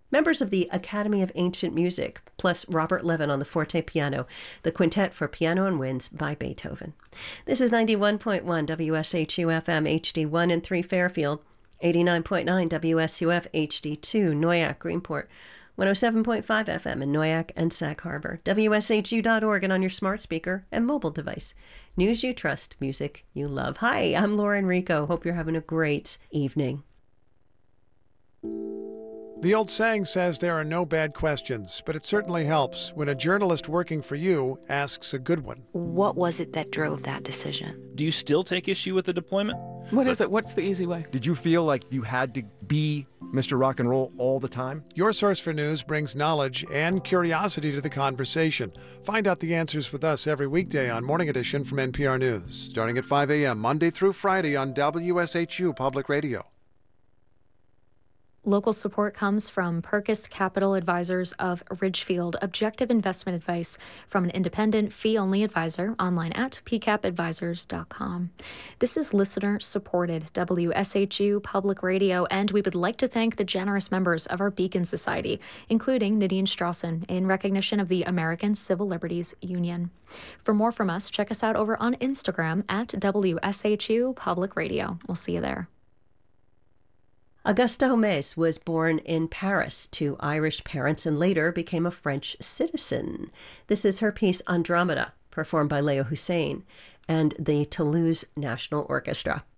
Members of the Academy of Ancient Music, plus Robert Levin on the forte piano, the Quintet for Piano and Winds by Beethoven. This is 91.1 WSHU FM HD1 in 3 Fairfield, 89.9 WSUF HD2 Noyak Greenport, 107.5 FM in Noyak and Sag Harbor, WSHU.org and on your smart speaker and mobile device. News you trust, music you love. Hi, I'm Laura Enrico. Hope you're having a great evening. The old saying says there are no bad questions, but it certainly helps when a journalist working for you asks a good one. What was it that drove that decision? Do you still take issue with the deployment? What is it? What's the easy way? Did you feel like you had to be Mr. Rock and Roll all the time? Your Source for News brings knowledge and curiosity to the conversation. Find out the answers with us every weekday on Morning Edition from NPR News, starting at 5 a.m. Monday through Friday on WSHU Public Radio. Local support comes from Perkis Capital Advisors of Ridgefield, objective investment advice from an independent, fee-only advisor, online at pcapadvisors.com. This is listener-supported WSHU Public Radio, and we would like to thank the generous members of our Beacon Society, including Nadine Strawson, in recognition of the American Civil Liberties Union. For more from us, check us out over on Instagram at WSHU Public Radio. We'll see you there. Augusta Homais was born in Paris to Irish parents and later became a French citizen. This is her piece Andromeda, performed by Leo Hussein and the Toulouse National Orchestra.